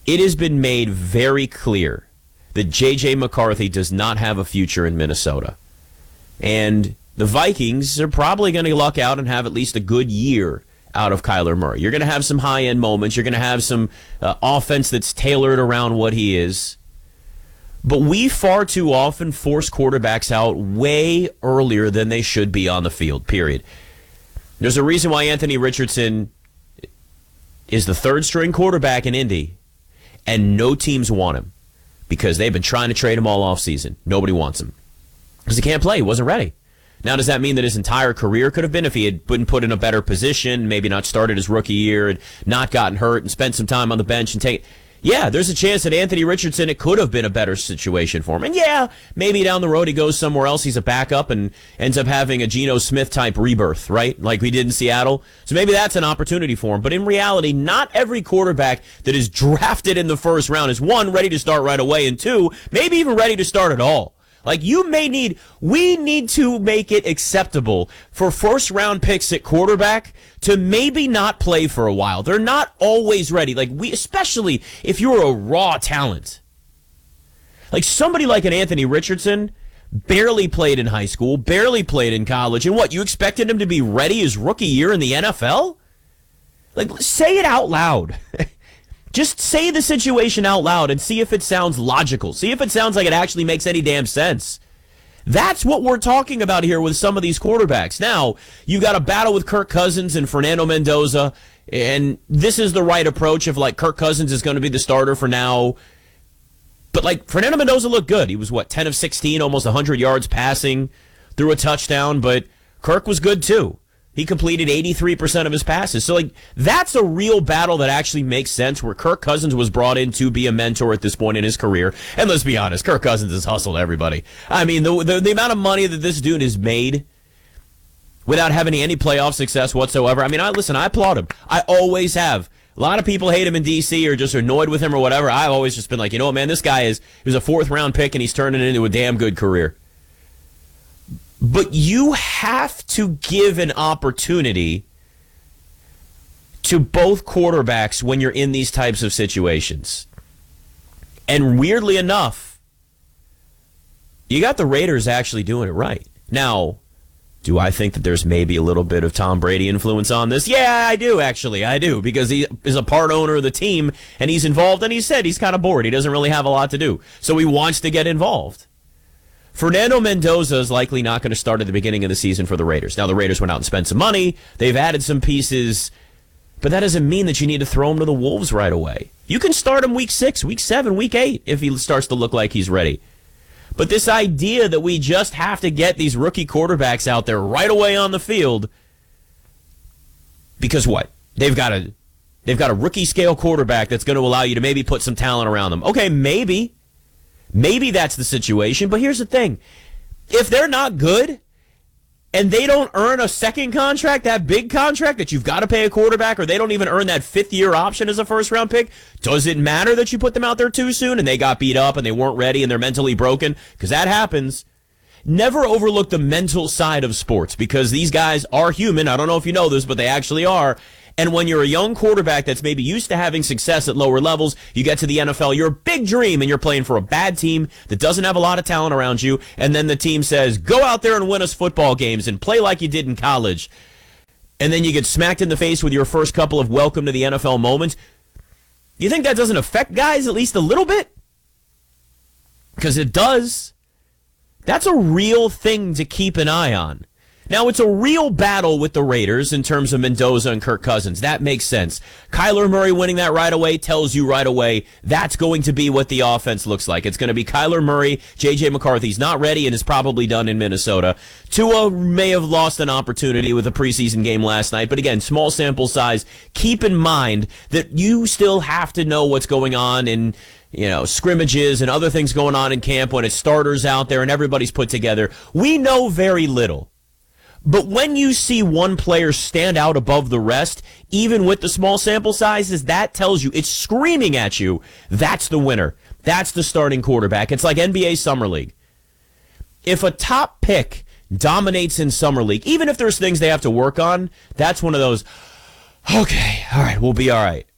it has been made very clear that J.J. McCarthy does not have a future in Minnesota. And the Vikings are probably going to luck out and have at least a good year out of Kyler Murray. You're going to have some high-end moments. You're going to have some offense that's tailored around what he is. But we far too often force quarterbacks out way earlier than they should be on the field, period. There's a reason why Anthony Richardson is the third-string quarterback in Indy, and no teams want him because they've been trying to trade him all offseason. Nobody wants him because he can't play. He wasn't ready. Now, does that mean that his entire career could have been if he had been put in a better position, maybe not started his rookie year and not gotten hurt and spent some time on the bench and take... Yeah, there's a chance that Anthony Richardson, it could have been a better situation for him. And yeah, maybe down the road he goes somewhere else, he's a backup and ends up having a Geno Smith-type rebirth, right? Like we did in Seattle. So maybe that's an opportunity for him. But in reality, not every quarterback that is drafted in the first round is, one, ready to start right away, and two, maybe even ready to start at all. Like we need to make it acceptable for first-round picks at quarterback to maybe not play for a while. They're not always ready. Like especially if you're a raw talent. Like somebody like an Anthony Richardson barely played in high school, barely played in college, and what, you expected him to be ready his rookie year in the NFL? Like, say it out loud. Just say the situation out loud and see if it sounds logical. See if it sounds like it actually makes any damn sense. That's what we're talking about here with some of these quarterbacks. Now, you got a battle with Kirk Cousins and Fernando Mendoza, and this is the right approach if, like, Kirk Cousins is going to be the starter for now. But, like, Fernando Mendoza looked good. He was, 10 of 16, almost 100 yards passing, threw a touchdown, but Kirk was good, too. He completed 83% of his passes. So, that's a real battle that actually makes sense, where Kirk Cousins was brought in to be a mentor at this point in his career. And let's be honest, Kirk Cousins has hustled everybody. I mean, the amount of money that this dude has made without having any playoff success whatsoever. I mean, I applaud him. I always have. A lot of people hate him in D.C. or just annoyed with him or whatever. I've always just been like, you know what, man, this guy he was a fourth-round pick, and he's turning it into a damn good career. But you have to give an opportunity to both quarterbacks when you're in these types of situations. And weirdly enough, you got the Raiders actually doing it right. Now, do I think that there's maybe a little bit of Tom Brady influence on this? Yeah, I do, actually. I do, because he is a part owner of the team, and he's involved, and he said he's kind of bored. He doesn't really have a lot to do. So he wants to get involved. Fernando Mendoza is likely not going to start at the beginning of the season for the Raiders. Now, the Raiders went out and spent some money. They've added some pieces. But that doesn't mean that you need to throw him to the Wolves right away. You can start him week 6, week 7, week 8 if he starts to look like he's ready. But this idea that we just have to get these rookie quarterbacks out there right away on the field, because what? They've got a rookie-scale quarterback that's going to allow you to maybe put some talent around them. Okay, maybe. Maybe that's the situation, but here's the thing. If they're not good and they don't earn a second contract, that big contract that you've got to pay a quarterback, or they don't even earn that fifth-year option as a first-round pick, does it matter that you put them out there too soon and they got beat up and they weren't ready and they're mentally broken? Because that happens. Never overlook the mental side of sports, because these guys are human. I don't know if you know this, but they actually are. And when you're a young quarterback that's maybe used to having success at lower levels, you get to the NFL, you're a big dream, and you're playing for a bad team that doesn't have a lot of talent around you, and then the team says, go out there and win us football games and play like you did in college. And then you get smacked in the face with your first couple of welcome to the NFL moments. You think that doesn't affect guys at least a little bit? Because it does. That's a real thing to keep an eye on. Now, it's a real battle with the Raiders in terms of Mendoza and Kirk Cousins. That makes sense. Kyler Murray winning that right away tells you right away that's going to be what the offense looks like. It's going to be Kyler Murray. J.J. McCarthy's not ready and is probably done in Minnesota. Tua may have lost an opportunity with a preseason game last night, but again, small sample size. Keep in mind that you still have to know what's going on in scrimmages and other things going on in camp when it's starters out there and everybody's put together. We know very little. But when you see one player stand out above the rest, even with the small sample sizes, that tells you, it's screaming at you, that's the winner. That's the starting quarterback. It's like NBA Summer League. If a top pick dominates in Summer League, even if there's things they have to work on, that's one of those, okay, all right, we'll be all right.